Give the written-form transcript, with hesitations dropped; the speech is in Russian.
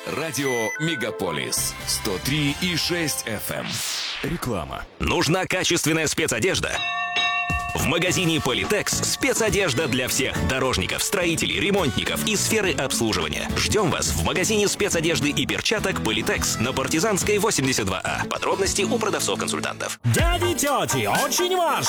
Радио Мегаполис 103,6 FM. Реклама. Нужна качественная спецодежда? В магазине Политекс спецодежда для всех дорожников, строителей, ремонтников и сферы обслуживания. Ждем вас в магазине спецодежды и перчаток Политекс на Партизанской 82А. Подробности у продавцов-консультантов. Дяди, тети, очень важно!